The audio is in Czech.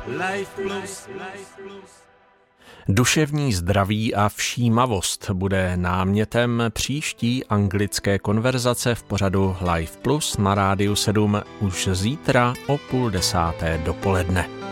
Duševní zdraví a všímavost bude námětem příští anglické konverzace v pořadu Life Plus na Rádiu 7 už zítra o 9:30 dopoledne.